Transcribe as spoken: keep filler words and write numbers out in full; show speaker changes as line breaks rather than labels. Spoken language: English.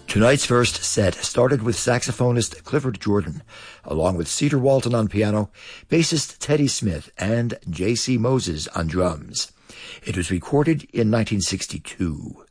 Tonight's first set started with saxophonist Clifford Jordan, along with Cedar Walton on piano, bassist Teddy Smith, and J C Moses on drums. It was recorded in nineteen sixty-two.